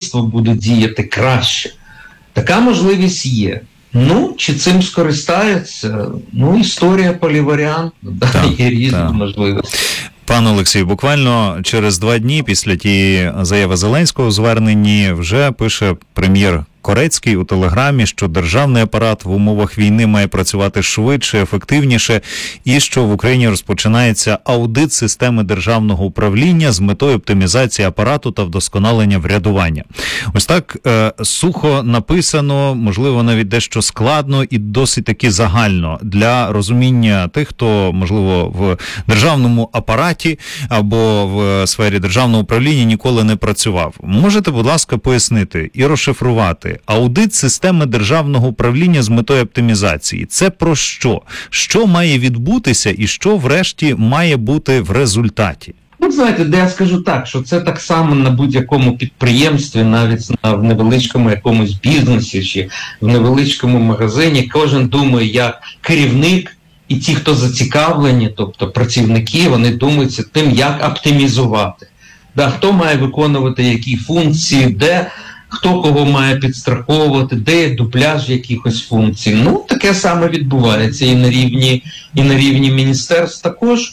керівництво буде діяти краще. Така можливість є. Ну, чи цим скористаються? Ну, історія поліваріантна, є різні можливості. Пане Олексію, буквально через 2 дні після тієї заяви Зеленського у зверненні вже пише прем'єр Корецький у телеграмі, що державний апарат в умовах війни має працювати швидше, ефективніше, і що в Україні розпочинається аудит системи державного управління з метою оптимізації апарату та вдосконалення врядування. Ось так сухо написано, можливо, навіть дещо складно і досить таки загально для розуміння тих, хто, можливо, в державному апараті або в сфері державного управління ніколи не працював. Можете, будь ласка, пояснити і розшифрувати? Аудит системи державного управління з метою оптимізації. Це про що? Що має відбутися і що врешті має бути в результаті? Ну, знаєте, де я скажу так, що це так само на будь-якому підприємстві, навіть в невеличкому якомусь бізнесі чи в невеличкому магазині. Кожен думає, як керівник, і ті, хто зацікавлені, тобто працівники, вони думають тим, як оптимізувати. Хто має виконувати які функції, де хто кого має підстраховувати, де є дубляж якихось функцій. Ну, таке саме відбувається і на рівні міністерств також.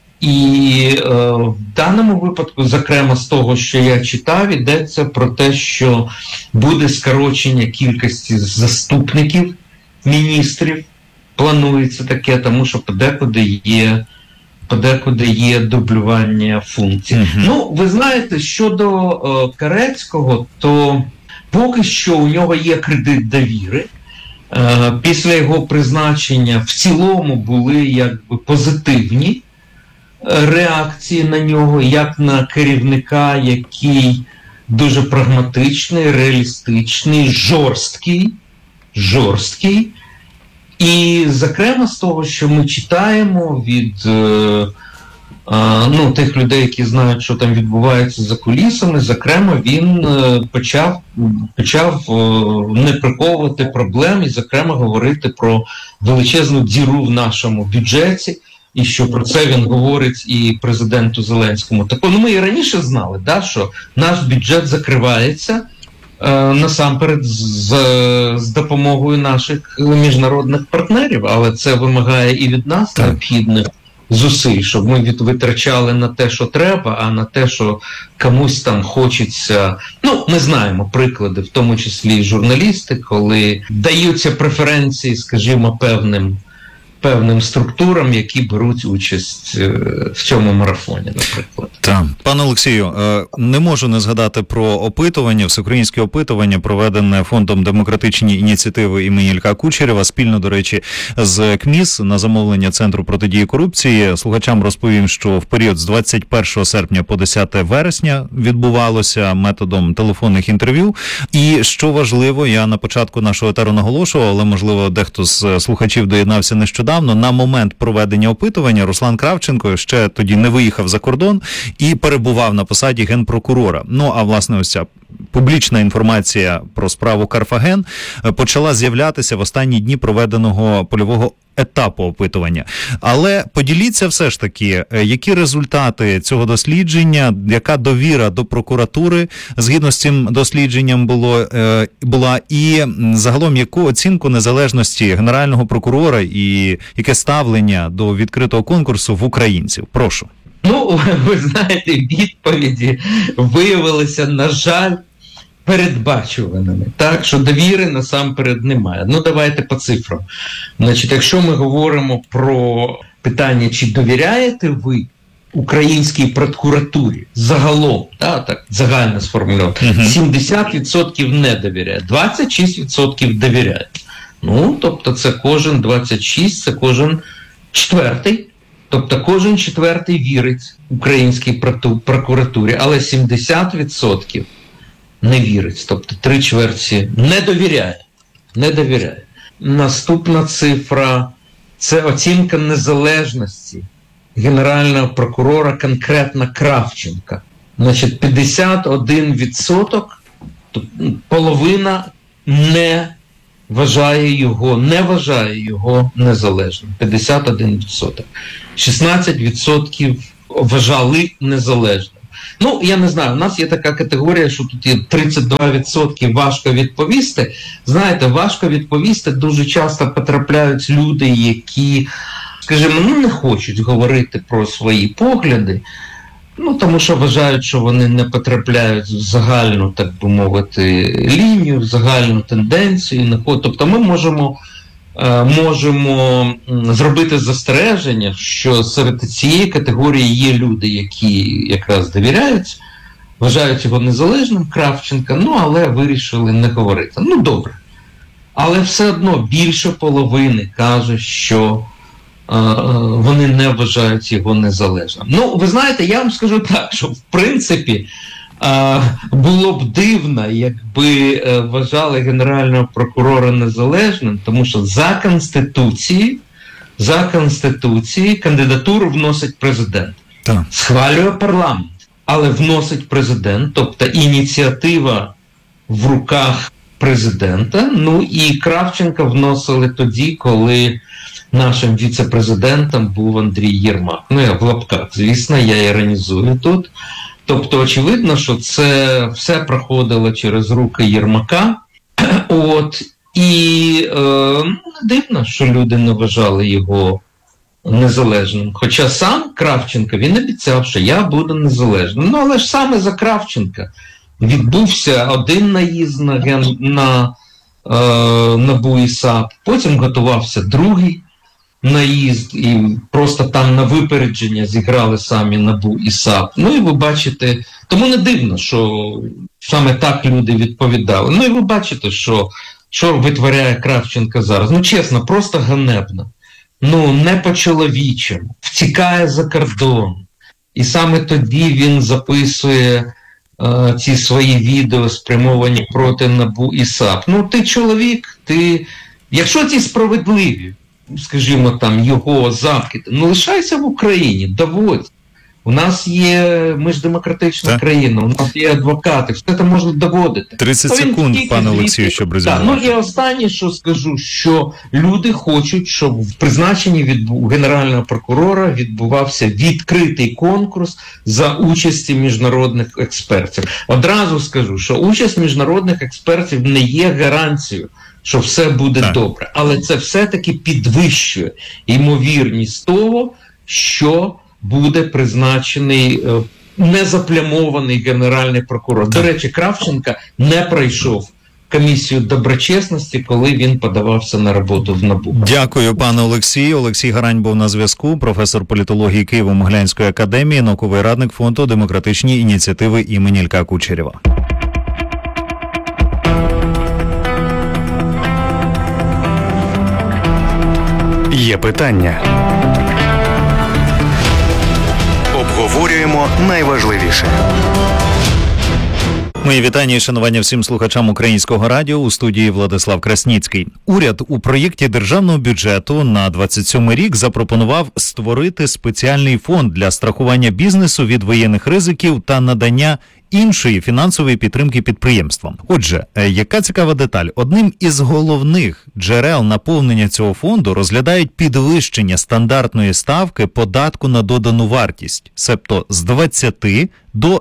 І в даному випадку, зокрема з того, що я читав, йдеться про те, що буде скорочення кількості заступників міністрів. Планується таке, тому що подекуди є дублювання функцій. Ну, ви знаєте, щодо Корецького, то поки що у нього є кредит довіри. Після його призначення в цілому були якби позитивні реакції на нього, як на керівника, який дуже прагматичний, реалістичний, жорсткий. І, зокрема, з того, що ми читаємо від тих людей, які знають, що там відбувається за кулісами, зокрема, він почав не приховувати проблем і, зокрема, говорити про величезну діру в нашому бюджеті, і що про це він говорить і президенту Зеленському. Ми і раніше знали, що наш бюджет закривається, насамперед з допомогою наших міжнародних партнерів, але це вимагає і від нас необхідних зусиль, щоб ми витрачали на те, що треба, а на те, що комусь там хочеться. Ну, ми знаємо приклади, в тому числі і журналісти, коли даються преференції, скажімо, певним структурам, які беруть участь в цьому марафоні, наприклад. Так. Пане Олексію, не можу не згадати про опитування, всеукраїнське опитування, проведене Фондом демократичні ініціативи імені Ілька Кучерєва, спільно, до речі, з КМІС на замовлення Центру протидії корупції. Слухачам розповім, що в період з 21 серпня по 10 вересня відбувалося методом телефонних інтерв'ю. І, що важливо, я на початку нашого етеру наголошував, але, можливо, дехто з слухачів доєднався нещодавно, на момент проведення опитування Руслан Кравченко ще тоді не виїхав за кордон і перебував на посаді генпрокурора. Ну, а власне ось ця публічна інформація про справу Карфаген почала з'являтися в останні дні проведеного польового етапу опитування. Але поділіться все ж таки, які результати цього дослідження, яка довіра до прокуратури згідно з цим дослідженням була, і загалом яку оцінку незалежності Генерального прокурора і яке ставлення до відкритого конкурсу в українців? Прошу. Ну, ви знаєте, відповіді виявилися, на жаль, передбачуваними. Так, що довіри насамперед немає. Ну, давайте по цифрам. Значить, якщо ми говоримо про питання, чи довіряєте ви українській прокуратурі загалом, так загально сформульовано, 70% не довіряє, 26% довіряє. Ну, тобто це кожен 26, це кожен четвертий. Тобто кожен четвертий вірить українській прокуратурі, але 70% не вірить. Тобто 3/4 не довіряє. Наступна цифра – це оцінка незалежності Генерального прокурора, конкретно Кравченка. Значить, 51%, половина не вважає його незалежним. 51%. 16% вважали незалежним. Ну, я не знаю, у нас є така категорія, що тут є 32% важко відповісти. Знаєте, важко відповісти дуже часто потрапляють люди, які, скажімо, не хочуть говорити про свої погляди, тому що вважають, що вони не потрапляють в загальну, так би мовити, лінію, в загальну тенденцію. Тобто ми можемо зробити застереження, що серед цієї категорії є люди, які якраз довіряють, вважають його незалежним, Кравченка, але вирішили не говорити. Добре. Але все одно більше половини каже, що вони не вважають його незалежним. Ви знаєте, я вам скажу так, що в принципі було б дивно, якби вважали генерального прокурора незалежним, тому що за Конституцією кандидатуру вносить президент. Так. Схвалює парламент, але вносить президент, тобто ініціатива в руках президента. І Кравченка вносили тоді, коли нашим віце-президентом був Андрій Єрмак. Я в лапках, звісно, я іронізую тут. Тобто, очевидно, що це все проходило через руки Єрмака. І дивно, що люди не вважали його незалежним. Хоча сам Кравченко, він обіцяв, що я буду незалежним. Але ж саме за Кравченка відбувся один наїзд на НАБУ і САП, потім готувався другий наїзд, і просто там на випередження зіграли самі НАБУ і САП. І ви бачите, тому не дивно, що саме так люди відповідали. І ви бачите, що витворяє Кравченко зараз. Чесно, просто ганебно. Не по-чоловічому. Втікає за кордон. І саме тоді він записує ці свої відео, спрямовані проти НАБУ і САП. Ти чоловік, якщо ці справедливі, скажімо, там, його закиди, лишайся в Україні, доводь. У нас є, ми ж демократична країна, у нас є адвокати, все це можна доводити. 30 секунд, пане Олексію, щоб резюмувати. І останнє, що скажу, що люди хочуть, щоб в призначенні генерального прокурора відбувався відкритий конкурс за участі міжнародних експертів. Одразу скажу, що участь міжнародних експертів не є гарантією, що все буде добре. Але це все-таки підвищує ймовірність того, що буде призначений незаплямований генеральний прокурор. До речі, Кравченка не пройшов комісію доброчесності, коли він подавався на роботу в НАБУ. Дякую, пане Олексію. Олексій Гарань був на зв'язку, професор політології Києво-Могилянської академії, науковий радник фонду «Демократичні ініціативи» імені Ілька Кучерєва. Є питання. Обговорюємо найважливіше. Мої вітання і шанування всім слухачам Українського радіо, у студії Владислав Красніцький. Уряд у проєкті державного бюджету на 27 рік запропонував створити спеціальний фонд для страхування бізнесу від воєнних ризиків та надання іншої фінансової підтримки підприємствам. Отже, яка цікава деталь? Одним із головних джерел наповнення цього фонду розглядають підвищення стандартної ставки податку на додану вартість, себто з 20 до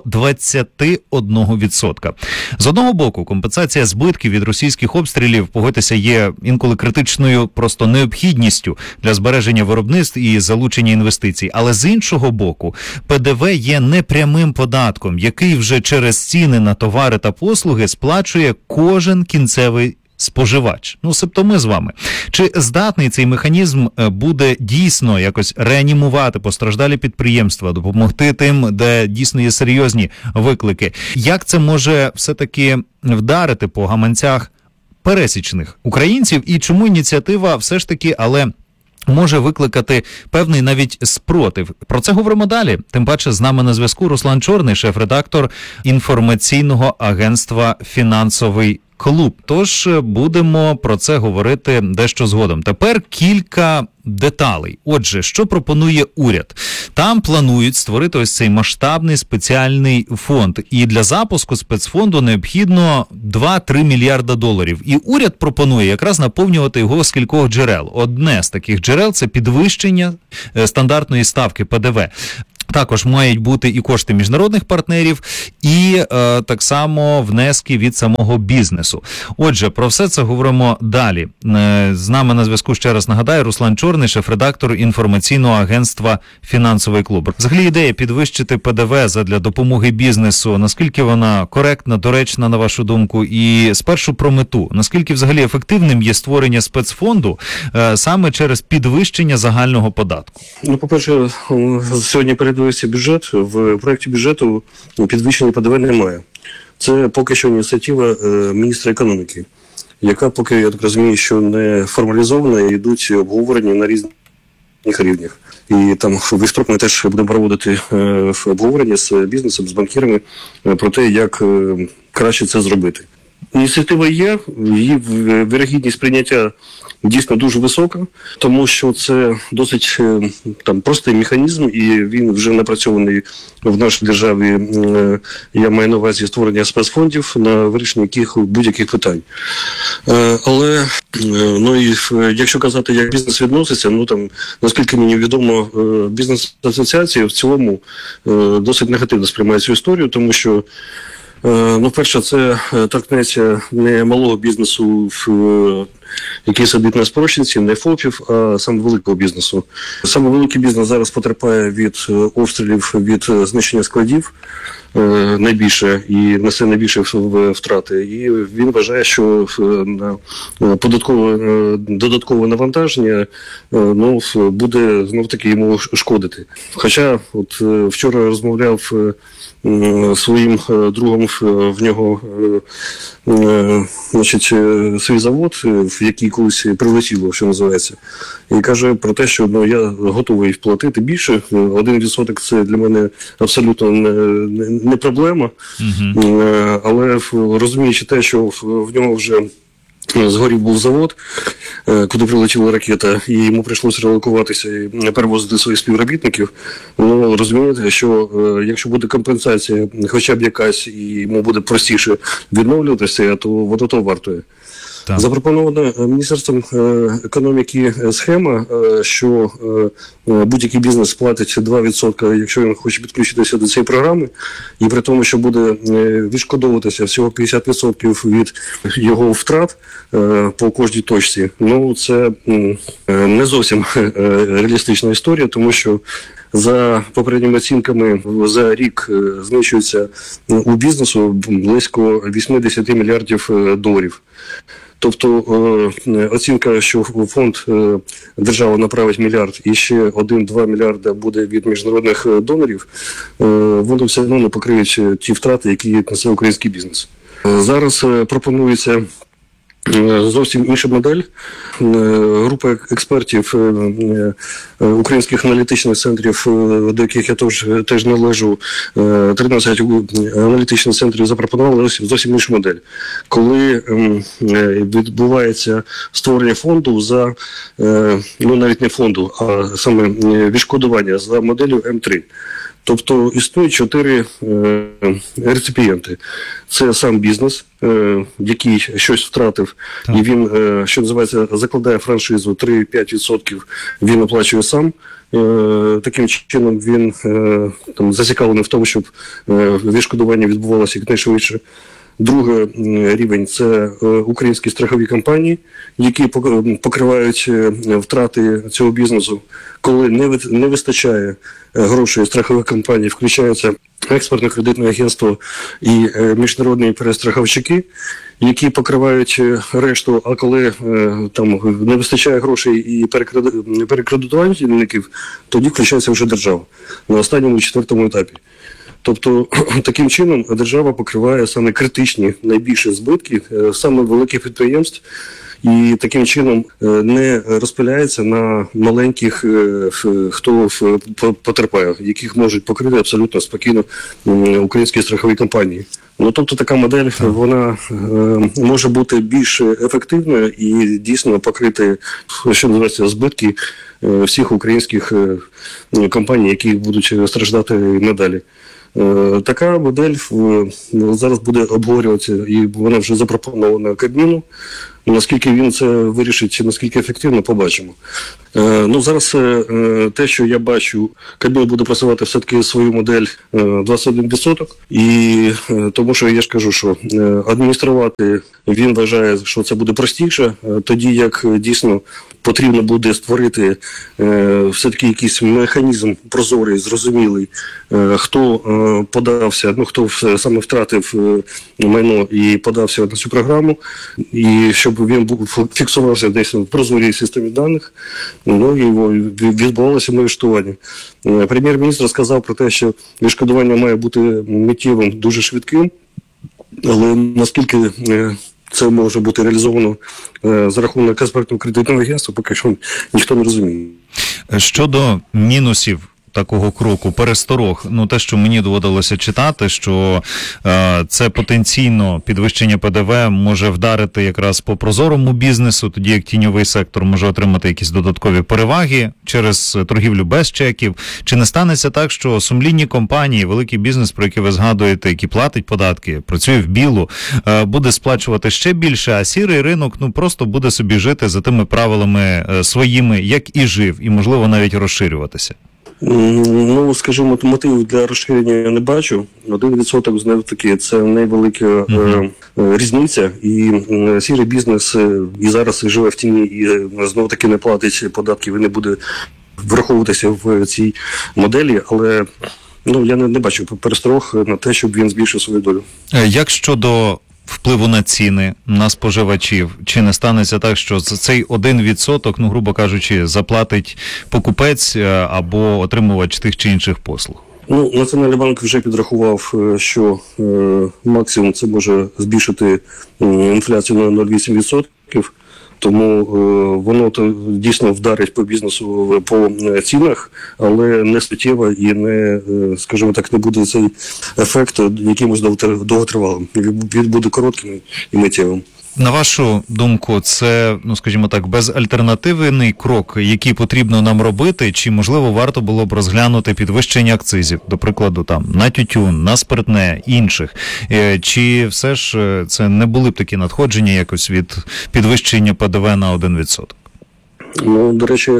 21%. З одного боку, компенсація збитків від російських обстрілів, погодьтеся, є інколи критичною просто необхідністю для збереження виробництв і залучення інвестицій. Але з іншого боку, ПДВ є непрямим податком, який вже через ціни на товари та послуги сплачує кожен кінцевий споживач. Себто ми з вами. Чи здатний цей механізм буде дійсно якось реанімувати постраждалі підприємства, допомогти тим, де дійсно є серйозні виклики? Як це може все-таки вдарити по гаманцях пересічних українців? І чому ініціатива все ж таки, але може викликати певний навіть спротив? Про це говоримо далі. Тим паче з нами на зв'язку Руслан Чорний, шеф-редактор інформаційного агентства «Фінансовий клуб». Тож будемо про це говорити дещо згодом. Тепер кілька деталей. Отже, що пропонує уряд? Там планують створити ось цей масштабний спеціальний фонд. І для запуску спецфонду необхідно 2-3 мільярда доларів. І уряд пропонує якраз наповнювати його з кількох джерел. Одне з таких джерел – це підвищення стандартної ставки ПДВ. Також мають бути і кошти міжнародних партнерів, і так само внески від самого бізнесу. Отже, про все це говоримо далі. З нами на зв'язку, ще раз нагадаю, Руслан Чорний, шеф-редактор інформаційного агентства «Фінансовий клуб». Взагалі ідея підвищити ПДВ задля допомоги бізнесу, наскільки вона коректна, доречна, на вашу думку? І спершу про мету. Наскільки взагалі ефективним є створення спецфонду саме через підвищення загального податку? Ну, по-перше, сьогодні передивився бюджет. В проєкті бюджету підвищення ПДВ немає. Це поки що ініціатива міністра економіки, яка поки, я так розумію, що не формалізована, і йдуть обговорення на різних рівнях. І там в вівторок ми теж будемо проводити обговорення з бізнесом, з банкірами про те, як краще це зробити. Ініціатива є, її вірогідність прийняття дійсно дуже висока, тому що це досить простий механізм, і він вже напрацьований в нашій державі. Я маю на увазі створення спецфондів на вирішення будь-яких питань. Але якщо казати, як бізнес відноситься, наскільки мені відомо, бізнес-асоціації в цілому досить негативно сприймають цю історію, тому що перше, це торкнеться не малого бізнесу, який сидить на спрощенці, не ФОПів, а саме великого бізнесу. Саме великий бізнес зараз потерпає від обстрілів, від знищення складів найбільше і несе найбільше втрати. І він вважає, що додаткове навантаження буде знов-таки йому шкодити. Хоча вчора розмовляв своїм другом, в нього свій завод, в який колись прилетіло, що називається, і каже про те, що я готовий платити більше, 1% це для мене абсолютно не проблема, але розуміючи те, що в нього вже згорів був завод, куди прилетіла ракета, і йому прийшлося релокуватися і перевозити своїх співробітників. Розумієте, що якщо буде компенсація хоча б якась, і йому буде простіше відновлюватися, то воно того вартує. Так. Запропонована Міністерством економіки схема, що будь-який бізнес платить 2%, якщо він хоче підключитися до цієї програми, і при тому, що буде відшкодовуватися всього 50% від його втрат по кожній точці, це не зовсім реалістична історія, тому що за попередніми оцінками за рік знищується у бізнесу близько 80 мільярдів доларів. Тобто оцінка, що в фонд держава направить мільярд і ще 1-2 мільярда буде від міжнародних донорів, вони все одно не покриють ті втрати, які несе український бізнес. Зараз пропонується зовсім інша модель. Група експертів українських аналітичних центрів, до яких я теж належу, 13 аналітичних центрів запропонували зовсім іншу модель. Коли відбувається створення фонду за, навіть не фонду, а саме відшкодування за моделлю М3. Тобто існує 4 реципієнти. Це сам бізнес, який щось втратив, і він, що називається, закладає франшизу 3-5%, він оплачує сам. Таким чином він зацікавлений в тому, щоб відшкодування відбувалося якнайшвидше. Другий рівень – це українські страхові компанії, які покривають втрати цього бізнесу. Коли не вистачає грошей страхових компаній, включаються експортно-кредитне агентство і міжнародні перестраховщики, які покривають решту, а коли не вистачає грошей і перекредитувальників, тоді включається вже держава на останньому 4-му етапі. Тобто, таким чином держава покриває саме критичні, найбільші збитки саме великих підприємств, і таким чином не розпиляється на маленьких, хто потерпає, яких можуть покрити абсолютно спокійно українські страхові компанії. Тобто така модель, вона може бути більш ефективною і дійсно покрити, що називається, збитки всіх українських компаній, які будуть страждати надалі. Така модель зараз буде обговорюватися, і вона вже запропонована Кабміну. Наскільки він це вирішить, наскільки ефективно, побачимо. Зараз те, що я бачу, Кабмін буде просувати все-таки свою модель 21%, і тому що я ж кажу, що адмініструвати він вважає, що це буде простіше, тоді як дійсно потрібно буде створити все-таки якийсь механізм прозорий, зрозумілий, хто подався, хто саме втратив майно і подався на цю програму, і щоб він фіксувався десь в прозорій системі даних, і відбувалося відшкодування. Прем'єр-міністр сказав про те, що відшкодування має бути миттєвим, дуже швидким, але наскільки це може бути реалізовано за рахунок експортно-кредитного агентства, поки що ніхто не розуміє. Щодо мінусів такого кроку, пересторог, те, що мені доводилося читати, що це потенційно підвищення ПДВ може вдарити якраз по прозорому бізнесу, тоді як тіньовий сектор може отримати якісь додаткові переваги через торгівлю без чеків. Чи не станеться так, що сумлінні компанії, великий бізнес, про який ви згадуєте, який платить податки, працює в білу, буде сплачувати ще більше, а сірий ринок просто буде собі жити за тими правилами своїми, як і жив, і можливо навіть розширюватися? Скажімо, мотивів для розширення я не бачу. 1% знов-таки це невелика різниця, і сірий бізнес і зараз живе в тіні, і знов-таки не платить податків і не буде враховуватися в цій моделі, але я не бачу пересторог на те, щоб він збільшив свою долю. Як щодо впливу на ціни, на споживачів? Чи не станеться так, що цей 1%, грубо кажучи, заплатить покупець або отримувач тих чи інших послуг? Національний банк вже підрахував, що максимум це може збільшити інфляцію на 0,8%. Тому воно дійсно вдарить по бізнесу, по цінах, але не суттєво і не, скажімо так, не буде цей ефект якимось довготривалим. Він буде коротким і миттєвим. На вашу думку, це, скажімо так, безальтернативний крок, який потрібно нам робити, чи, можливо, варто було б розглянути підвищення акцизів, до прикладу, на тютюн, на спиртне, інших, чи все ж це не були б такі надходження якось від підвищення ПДВ на 1%? До речі,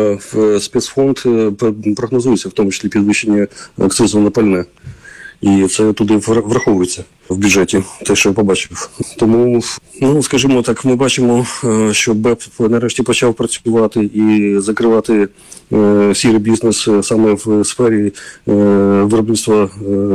в спецфонд прогнозується, в тому числі підвищення акцизу на пальне. І це туди враховується в бюджеті, те, що я побачив. Тому, скажімо так, ми бачимо, що БЕП нарешті почав працювати і закривати сірий бізнес саме в сфері виробництва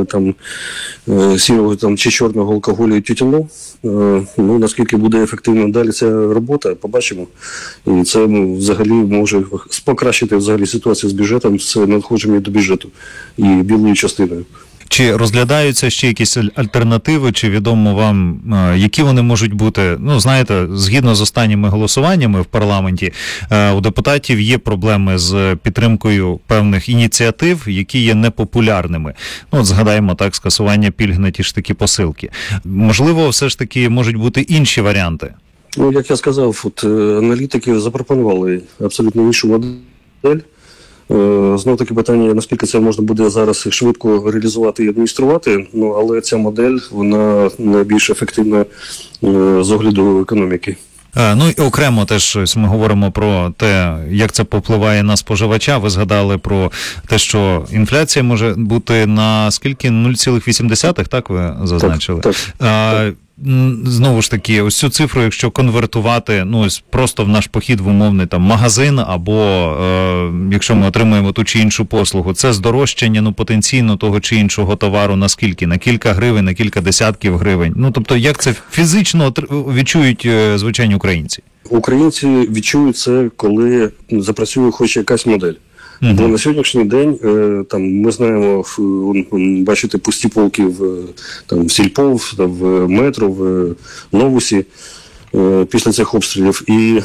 сірого чи чорного алкоголю і тютюну. Наскільки буде ефективно далі ця робота, побачимо. І це взагалі може покращити взагалі ситуацію з бюджетом, з надходженням до бюджету і білою частиною. Чи розглядаються ще якісь альтернативи, чи відомо вам, які вони можуть бути? Знаєте, згідно з останніми голосуваннями в парламенті, у депутатів є проблеми з підтримкою певних ініціатив, які є непопулярними. Згадаємо так, скасування пільг на ті ж такі посилки. Можливо, все ж таки можуть бути інші варіанти? Як я сказав, аналітики запропонували абсолютно іншу модель. Знов таки питання, наскільки це можна буде зараз швидко реалізувати і адмініструвати, але ця модель, вона найбільш ефективна з огляду економіки. І окремо теж ми говоримо про те, як це попливає на споживача. Ви згадали про те, що інфляція може бути на скільки? 0,8, так ви зазначили? Так. Знову ж таки, ось цю цифру, якщо конвертувати, просто в наш похід в умовний магазин, або якщо ми отримуємо ту чи іншу послугу, це здорожчання, потенційно того чи іншого товару на скільки? На кілька гривень, на кілька десятків гривень. Тобто, як це фізично відчують звичайні українці? Українці відчують це, коли запрацює хоч якась модель. Бо на сьогоднішній день ми знаємо, бачите, пусті полки в Сільпо, в метро, в Новусі після цих обстрілів. І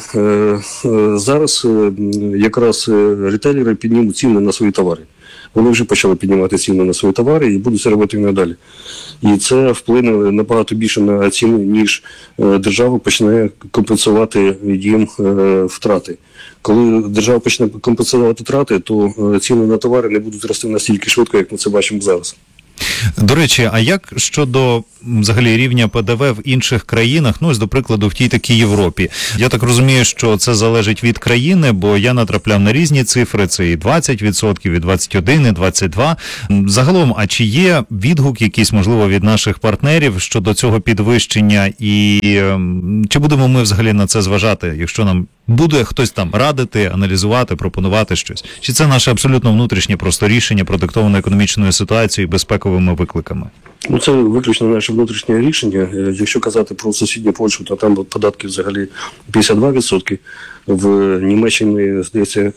зараз якраз ретейлери піднімуть ціни на свої товари. Вони вже почали піднімати ціни на свої товари і будуть це робити і надалі. І це вплине набагато більше на ціни, ніж держава почне компенсувати їм втрати. Коли держава почне компенсувати втрати, то ціни на товари не будуть рости настільки швидко, як ми це бачимо зараз. До речі, а як щодо взагалі рівня ПДВ в інших країнах, ну, ось, до прикладу, в тій такій Європі? Я так розумію, що це залежить від країни, бо я натрапляв на різні цифри, це і 20%, і 21%, і 22%. Загалом, а чи є відгук якийсь, можливо, від наших партнерів щодо цього підвищення, і чи будемо ми взагалі на це зважати, якщо нам буде хтось там радити, аналізувати, пропонувати щось? Чи це наше абсолютно внутрішнє просто рішення, продиктоване економічною ситуацією і безпековими викликами? Ну, це виключно наше внутрішнє рішення. Якщо казати про сусідню Польщу, то там податки взагалі 52%, в Німеччині, здається,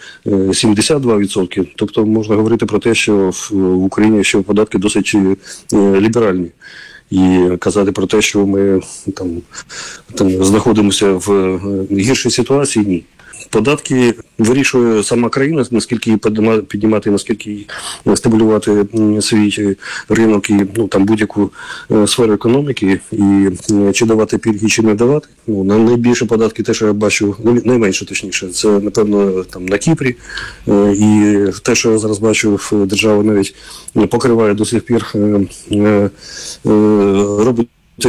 72%. Тобто можна говорити про те, що в Україні ще податки досить ліберальні. І казати про те, що ми там знаходимося в гіршій ситуації, ні. Податки вирішує сама країна, наскільки її піднімати, наскільки її стимулювати свій ринок і там будь-яку сферу економіки, і чи давати пільги, чи не давати. На найбільше податки, те, що я бачу, найменше точніше, це, напевно, там на Кіпрі. І те, що я зараз бачу, держава навіть покриває до сих пір, робить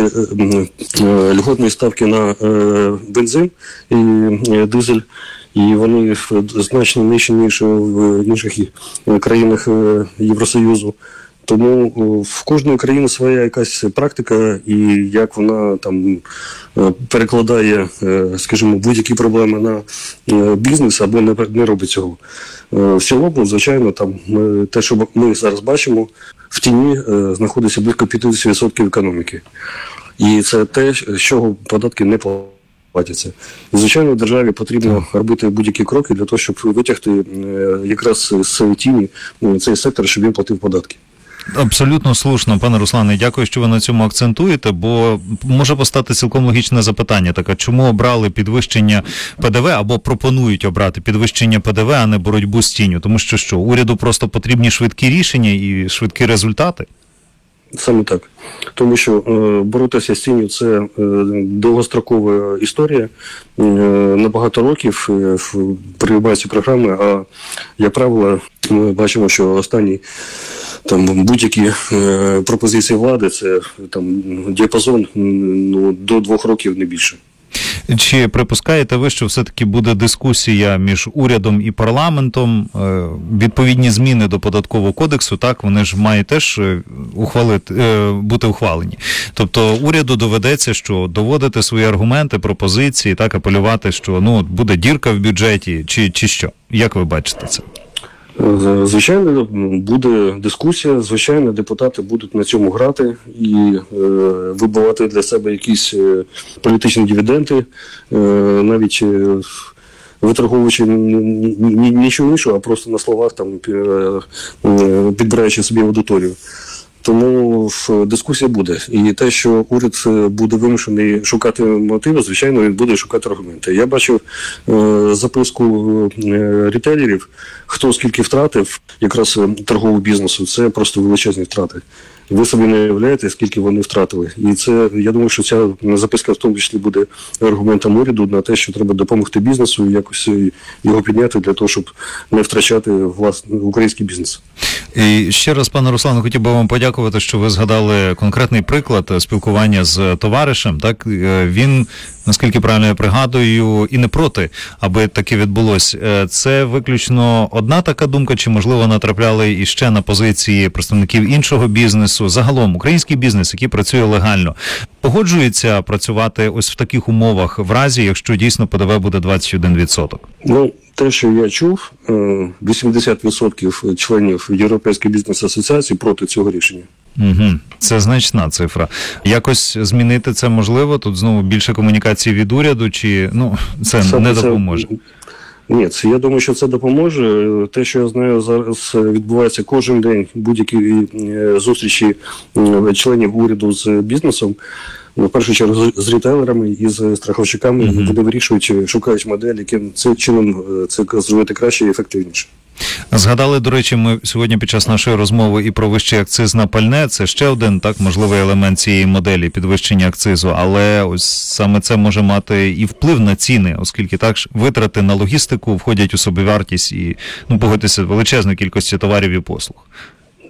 льготні ставки на бензин і дизель, і вони значно нижчі, ніж в інших країнах Євросоюзу. Тому в кожної країни своя якась практика, і як вона там перекладає, скажімо, будь-які проблеми на бізнес або не робить цього. В цілому, звичайно, там те, що ми зараз бачимо, в тіні знаходиться близько 50% економіки. І це те, з чого податки не платяться. Звичайно, державі потрібно робити будь-які кроки для того, щоб витягти якраз з тіні цей сектор, щоб він платив податки. Абсолютно слушно, пане Руслане, дякую, що ви на цьому акцентуєте, бо може постати цілком логічне запитання, так, а чому обрали підвищення ПДВ або пропонують обрати підвищення ПДВ, а не боротьбу з тінню? Тому що, уряду просто потрібні швидкі рішення і швидкі результати? Саме так. Тому що боротися з тінню – це довгострокова історія. На багато років приймаються програми, а, як правило, ми бачимо, що останні будь-які пропозиції влади – це діапазон до 2 років, не більше. Чи припускаєте ви, що все-таки буде дискусія між урядом і парламентом? Відповідні зміни до податкового кодексу, так, вони ж мають теж бути ухвалені. Тобто уряду доведеться, що доводити свої аргументи, пропозиції, так, апелювати, що буде дірка в бюджеті, чи що? Як ви бачите це? Звичайно, буде дискусія, звичайно, депутати будуть на цьому грати і вибивати для себе якісь політичні дивіденди, навіть виторговуючи нічого іншого, а просто на словах підбираючи собі аудиторію. Тому дискусія буде. І те, що уряд буде вимушений шукати мотиви, звичайно, він буде шукати аргументи. Я бачив записку рітейлерів, хто скільки втратив якраз торгового бізнесу. Це просто величезні втрати. Ви собі не уявляєте, скільки вони втратили. І це, я думаю, що ця записка в тому числі буде аргументом уряду на те, що треба допомогти бізнесу і якось його підняти для того, щоб не втрачати український бізнес. І ще раз, пане Руслане, хотів би вам подякувати, що ви згадали конкретний приклад спілкування з товаришем. Так, він, наскільки правильно я пригадую, і не проти, аби таке відбулось. Це виключно одна така думка, чи, можливо, натрапляли іще на позиції представників іншого бізнесу? Загалом, український бізнес, який працює легально, погоджується працювати ось в таких умовах в разі, якщо дійсно ПДВ буде 21%? Те, що я чув, 80% членів Європейської бізнес-асоціації проти цього рішення. Угу. Це значна цифра. Якось змінити це можливо? Тут знову більше комунікації від уряду, чи це не допоможе? Ні, я думаю, що це допоможе. Те, що я знаю, зараз відбувається кожен день будь-які зустрічі членів уряду з бізнесом. В першу чергу з рітейлерами і з страховщиками, вони вирішують, шукають модель, яким цим чином це зробити краще і ефективніше. Згадали, до речі, ми сьогодні під час нашої розмови і про вищий акциз на пальне. Це ще один, так, можливий елемент цієї моделі підвищення акцизу, але ось саме це може мати і вплив на ціни, оскільки так витрати на логістику входять у собівартість і, погодьтеся, величезної кількості товарів і послуг.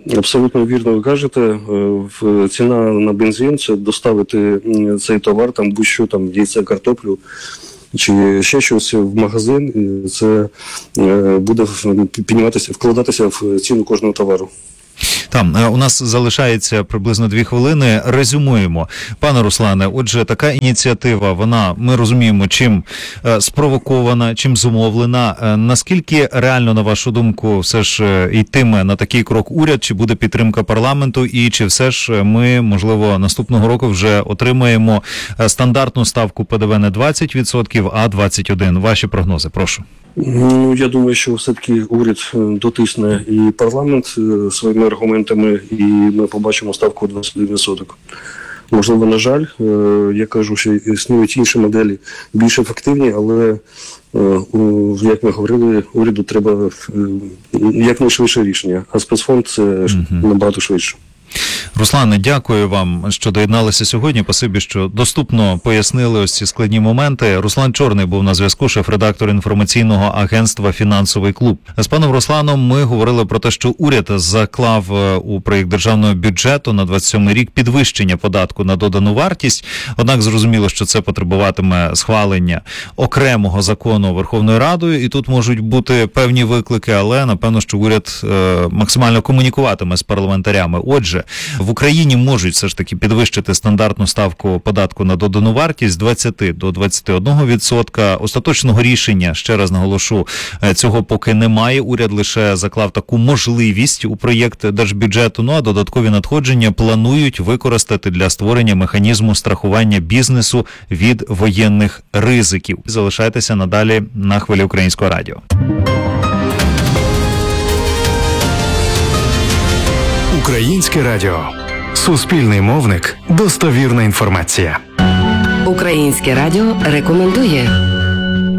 Абсолютно вірно ви кажете. Ціна на бензин – це доставити цей товар, там будь-що, там яйця, картоплю чи ще щось в магазин, і це буде підніматися, вкладатися в ціну кожного товару. Там у нас залишається приблизно 2 хвилини. Резюмуємо. Пане Руслане, отже, така ініціатива, вона, ми розуміємо, чим спровокована, чим зумовлена. Наскільки реально, на вашу думку, все ж йтиме на такий крок уряд, чи буде підтримка парламенту, і чи все ж ми, можливо, наступного року вже отримаємо стандартну ставку ПДВ не 20%, а 21%? Ваші прогнози, прошу. Ну, я думаю, що все-таки уряд дотисне і парламент своїми аргументами, і ми побачимо ставку 21%. Можливо, на жаль, я кажу, що існують інші моделі більш ефективні, але, як ми говорили, уряду треба якнайшвидше рішення, а спецфонд – це набагато швидше. Руслане, дякую вам, що доєдналися сьогодні. Спасибі, що доступно пояснили ось ці складні моменти. Руслан Чорний був на зв'язку, шеф-редактор інформаційного агентства «Фінансовий клуб». З паном Русланом ми говорили про те, що уряд заклав у проєкт державного бюджету на 27 рік підвищення податку на додану вартість. Однак зрозуміло, що це потребуватиме схвалення окремого закону Верховною Радою, і тут можуть бути певні виклики, але напевно, що уряд максимально комунікуватиме з парламентарями. Отже, в Україні можуть все ж таки підвищити стандартну ставку податку на додану вартість з 20 до 21%. Остаточного рішення, ще раз наголошу, цього поки немає. Уряд лише заклав таку можливість у проєкт держбюджету, ну а додаткові надходження планують використати для створення механізму страхування бізнесу від воєнних ризиків. Залишайтеся надалі на хвилі Українського радіо. Українське радіо. Суспільний мовник. Достовірна інформація. Українське радіо рекомендує.